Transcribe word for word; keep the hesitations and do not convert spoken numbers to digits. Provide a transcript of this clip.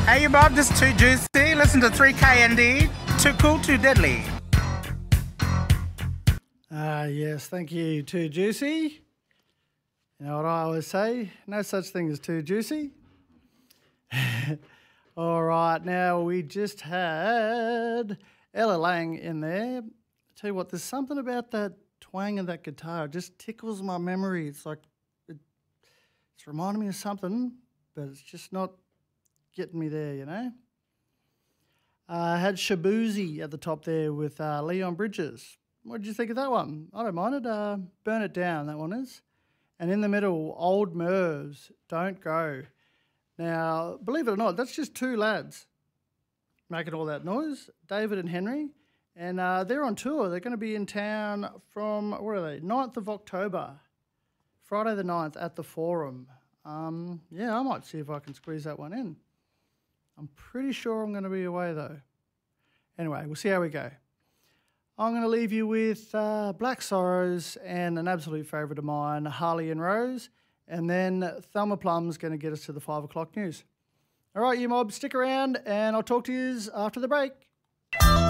Hey, you Bob, this is Too Juicy. Listen to three K N D. Too cool, too deadly. Ah, yes, thank you, Too Juicy. You know what I always say? No such thing as too juicy. All right, now we just had Ella Lang in there. Tell you what, there's something about that twang of that guitar. It just tickles my memory. It's like, it, it's reminding me of something, but it's just not getting me there, you know? Uh, I had Shaboozey at the top there with uh, Leon Bridges. What did you think of that one? I don't mind it. Uh, Burn It Down, that one is. And in the middle, Old Mervs, Don't Go. Now, believe it or not, that's just two lads making all that noise, David and Henry. And uh, they're on tour. They're going to be in town from, where are they? ninth of October, Friday the ninth at the Forum. Um, yeah, I might see if I can squeeze that one in. I'm pretty sure I'm going to be away, though. Anyway, we'll see how we go. I'm going to leave you with uh, Black Sorrows and an absolute favourite of mine, Harley and Rose. And then Thelma Plum's going to get us to the five o'clock news. All right, you mob, stick around and I'll talk to you after the break.